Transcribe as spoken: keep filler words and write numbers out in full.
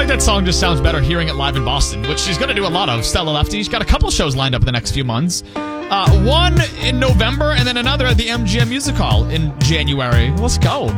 that song just sounds better hearing it live in Boston, which she's going to do a lot of. Stella Lefty. She's got a couple shows lined up in the next few months. Uh, one in November and then another at the M G M Music Hall in January. Let's go.